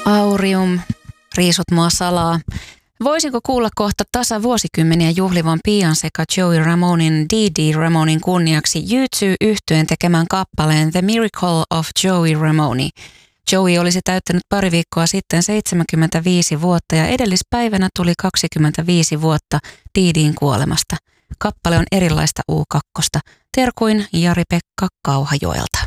Aurium, riisut mua salaa. Voisinko kuulla kohta vuosikymmeniä juhlivan Pian sekä Joey Ramonin Dee Ramonin kunniaksi U2-yhtyeen tekemään kappaleen The Miracle of Joey Ramone. Joey olisi täyttänyt pari viikkoa sitten 75 vuotta ja edellispäivänä tuli 25 vuotta Deedin kuolemasta. Kappale on erilaista U2. Terkuin Jari-Pekka Kauhajoelta.